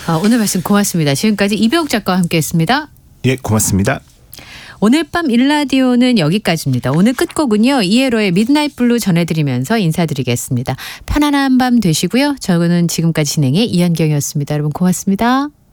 오늘 말씀 고맙습니다. 지금까지 이병욱 작가와 함께했습니다. 예, 고맙습니다. 오늘 밤 일라디오는 여기까지입니다. 오늘 끝곡은요. 이에로의 미드나잇 블루 전해드리면서 인사드리겠습니다. 편안한 밤 되시고요. 저는 지금까지 진행의 이한경이었습니다. 여러분 고맙습니다.